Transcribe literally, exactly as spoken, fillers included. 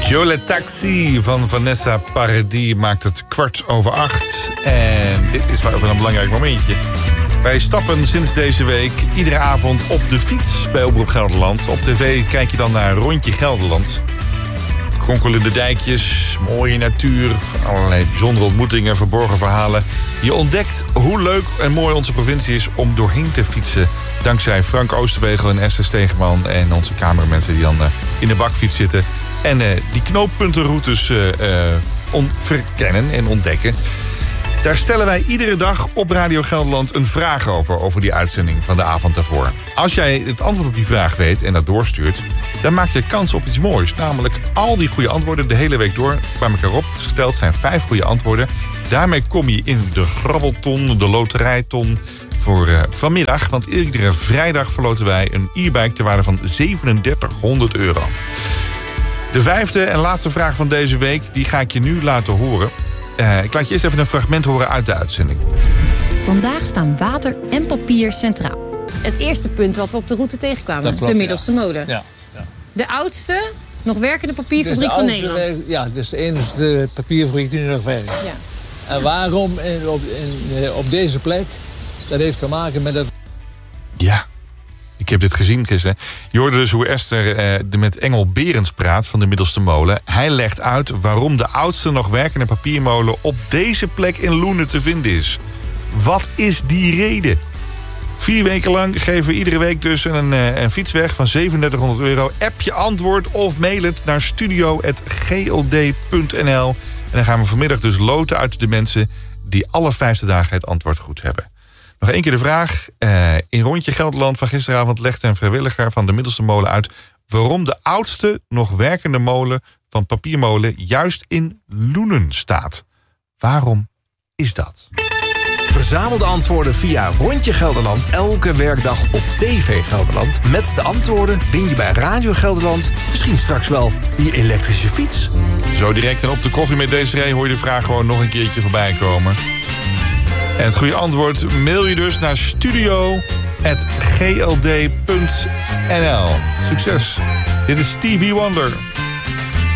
Jolie Taxi van Vanessa Paradis maakt het kwart over acht. En dit is wel even een belangrijk momentje. Wij stappen sinds deze week iedere avond op de fiets bij Omroep Gelderland. Op tv kijk je dan naar Rondje Gelderland. Kronkelende dijkjes, mooie natuur, allerlei bijzondere ontmoetingen, verborgen verhalen. Je ontdekt hoe leuk en mooi onze provincie is om doorheen te fietsen. Dankzij Frank Oosterwegel en Esther Stegeman en onze cameramensen die dan uh, in de bakfiets zitten. En uh, die knooppuntenroutes uh, uh, on- verkennen en ontdekken. Daar stellen wij iedere dag op Radio Gelderland een vraag over, over die uitzending van de avond daarvoor. Als jij het antwoord op die vraag weet en dat doorstuurt, dan maak je kans op iets moois. Namelijk al die goede antwoorden de hele week door bij elkaar opgesteld zijn vijf goede antwoorden. Daarmee kom je in de grabbelton, de loterijton voor uh, vanmiddag. Want iedere vrijdag verloten wij een e-bike ter waarde van zevenendertighonderd euro. De vijfde en laatste vraag van deze week, die ga ik je nu laten horen. Uh, ik laat je eerst even een fragment horen uit de uitzending. Vandaag staan water en papier centraal. Het eerste punt wat we op de route tegenkwamen, klopt, de middelste ja. molen. Ja, ja. De oudste nog werkende papierfabriek van oudste, Nederland. Ja, het is de enige papierfabriek die nog werkt. Ja. En waarom in, op, in, op deze plek? Dat heeft te maken met het... Ja, ik heb dit gezien gisteren. Je hoorde dus hoe Esther eh, met Engel Berends praat van de Middelste Molen. Hij legt uit waarom de oudste nog werkende papiermolen op deze plek in Loenen te vinden is. Wat is die reden? Vier weken lang geven we iedere week dus een, een fiets weg van zevenendertighonderd euro. App je antwoord of mail het naar studio punt g l d punt n l. En dan gaan we vanmiddag dus loten uit de mensen die alle vijfde dagen het antwoord goed hebben. Nog één keer de vraag. Uh, in Rondje Gelderland van gisteravond legde een vrijwilliger van de Middelste Molen uit waarom de oudste nog werkende molen van papiermolen juist in Loenen staat. Waarom is dat? Verzamel de antwoorden via Rondje Gelderland elke werkdag op T V Gelderland. Met de antwoorden win je bij Radio Gelderland misschien straks wel die elektrische fiets. Zo direct en op de koffie met Desiree hoor je de vraag gewoon nog een keertje voorbij komen. En het goede antwoord mail je dus naar studio punt g l d punt n l. Succes. Dit is Stevie Wonder.